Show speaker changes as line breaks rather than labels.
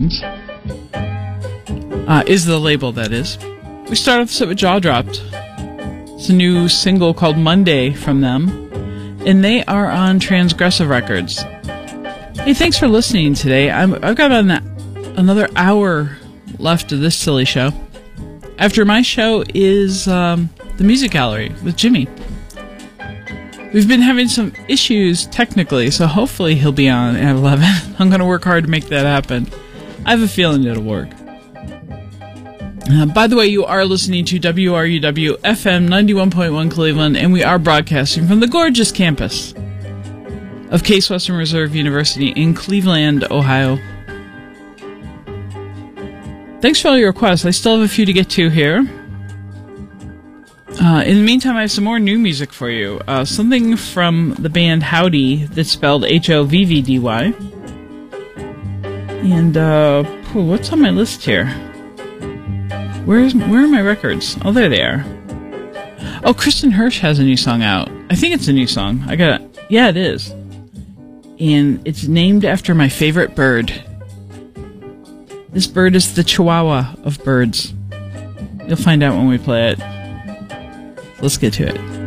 Records. Is the label, that is. We start off the set with Jaw Dropped. It's a new single called Monday from them, and they are on Transgressive Records. Hey, thanks for listening today. I've got another hour left of this silly show. After my show is the Music Gallery with Jimmy. We've been having some issues technically, so hopefully he'll be on at 11. I'm going to work hard to make that happen. I have a feeling it'll work. By the way, you are listening to WRUW FM 91.1 Cleveland, and we are broadcasting from the gorgeous campus of Case Western Reserve University in Cleveland, Ohio. Thanks for all your requests. I still have a few to get to here. In the meantime, I have some more new music for you. Something from the band Howdy, that's spelled H-O-V-V-D-Y. And, what's on my list here? Where are my records? Oh, there they are. Oh, Kristen Hirsch has a new song out. I think it's a new song. Yeah, it is. And it's named after my favorite bird. This bird is the Chihuahua of birds. You'll find out when we play it. Let's get to it.